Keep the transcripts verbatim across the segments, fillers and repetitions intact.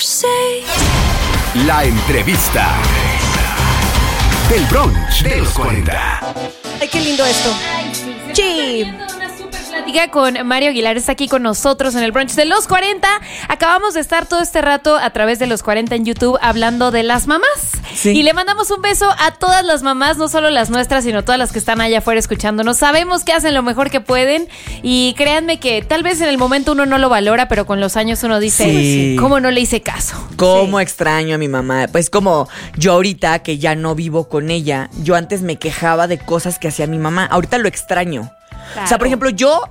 La entrevista del brunch de los cuarenta. Ay, qué lindo esto. Ay, sí. Sí. Una super plática con Mario Aguilar. Está aquí con nosotros en el brunch de los cuarenta. Acabamos de estar todo este rato a través de los cuarenta en YouTube hablando de las mamás. Sí. Y le mandamos un beso a todas las mamás, no solo las nuestras, sino todas las que están allá afuera escuchándonos. Sabemos que hacen lo mejor que pueden y créanme que tal vez en el momento uno no lo valora, pero con los años uno dice, Sí. ¿cómo no le hice caso? ¿Cómo extraño a mi mamá? Pues como yo ahorita que ya no vivo con ella, yo antes me quejaba de cosas que hacía mi mamá. Ahorita lo extraño. Claro. O sea, por ejemplo, yo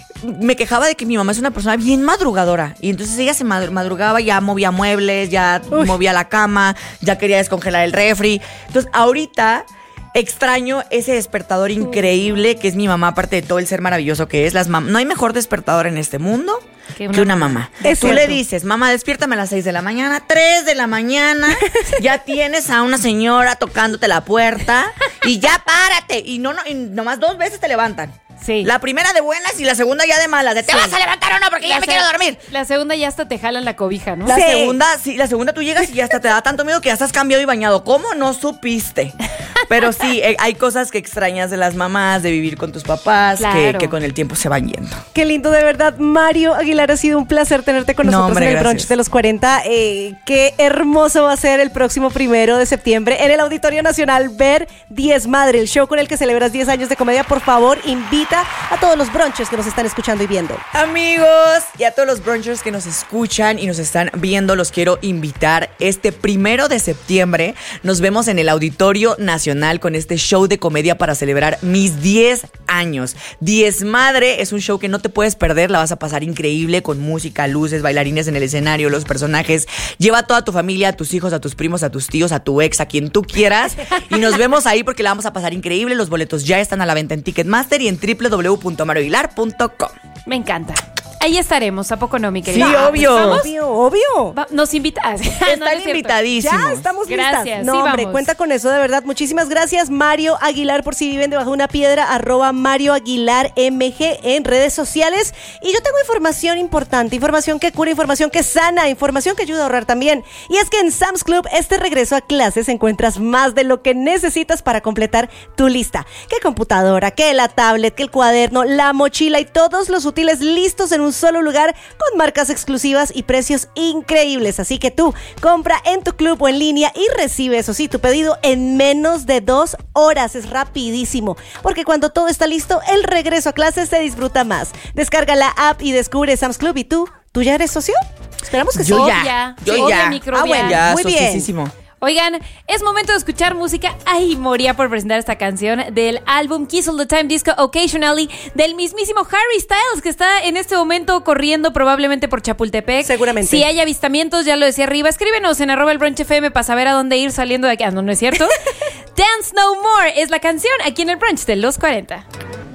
me quejaba de que mi mamá es una persona bien madrugadora. Y entonces ella se madrugaba, ya movía muebles, ya Uy. movía la cama, ya quería descongelar el refri. Entonces, ahorita extraño ese despertador increíble que es mi mamá, aparte de todo el ser maravilloso que es. Las mam- no hay mejor despertador en este mundo Que que una una, mamá. Es Tú cierto. le dices, mamá, despiértame a las seis de la mañana, tres de la mañana, ya tienes a una señora tocándote la puerta y ya párate. Y no, no, y nomás dos veces te levantan. Sí. La primera de buenas y la segunda ya de malas. De, ¿te Sí. vas a levantar o no? Porque ya La me se- quiero dormir. La segunda ya hasta te jalan la cobija, ¿no? La Sí. segunda, sí, la segunda tú llegas y ya hasta te da tanto miedo que ya estás cambiado y bañado. ¿Cómo? No supiste. Pero sí, eh, hay cosas que extrañas de las mamás, de vivir con tus papás, que, Claro. que con el tiempo se van yendo. Qué lindo, de verdad. Mario Aguilar, ha sido un placer tenerte con No, nosotros hombre, en el gracias. brunch de los cuarenta. Eh, qué hermoso va a ser el próximo primero de septiembre en el Auditorio Nacional ver Diez Madre, el show con el que celebras diez años de comedia. Por favor, invita a todos los brunches que nos están escuchando y viendo. Amigos, y a todos los brunchers que nos escuchan y nos están viendo, los quiero invitar. Este primero de septiembre nos vemos en el Auditorio Nacional con este show de comedia para celebrar mis diez años. Diez Madre es un show que no te puedes perder, la vas a pasar increíble con música, luces, bailarines en el escenario, los personajes. Lleva a toda tu familia, a tus hijos, a tus primos, a tus tíos, a tu ex, a quien tú quieras. Y nos vemos ahí porque la vamos a pasar increíble. Los boletos ya están a la venta en Ticketmaster y en w w w punto mario aguilar punto com. Me encanta. Ahí estaremos, ¿a poco no, mi Sí, querida? obvio. ¿Vamos? Obvio, obvio. Va- Nos invitas. Están invitadísimos. Ya estamos Gracias, listas. sí, No, hombre, vamos. cuenta con eso, de verdad. Muchísimas gracias, Mario Aguilar, por si viven debajo de una piedra, arroba Mario Aguilar M G en redes sociales. Y yo tengo información importante, información que cura, información que sana, información que ayuda a ahorrar también. Y es que en Sam's Club, este regreso a clases, encuentras más de lo que necesitas para completar tu lista. ¿Qué computadora, qué la tablet, qué el cuaderno, la mochila y todos los útiles listos en un solo lugar con marcas exclusivas y precios increíbles? Así que tú compra en tu club o en línea y recibe, eso sí, tu pedido en menos de dos horas. Es rapidísimo, porque cuando todo está listo, el regreso a clases se disfruta más. Descarga la app y descubre Sam's Club. ¿Y tú? ¿Tú ya eres socio? Esperamos que Yo sí. ya, Obvia, yo obvia ya. microbial. Ah, bueno, Ya, muy bien. sociísimo. Oigan, es momento de escuchar música. Ay, moría por presentar esta canción del álbum Kiss All the Time Disco Occasionally del mismísimo Harry Styles, que está en este momento corriendo probablemente por Chapultepec. Seguramente. Si hay avistamientos, ya lo decía arriba, escríbenos en arroba el brunch F M para saber a dónde ir saliendo de aquí. Ah, no, no es cierto. Dance No More es la canción aquí en el brunch de los cuarenta.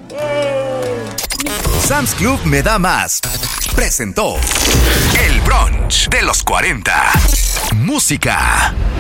Sam's Club me da más. Presentó el brunch de los cuarenta. Música.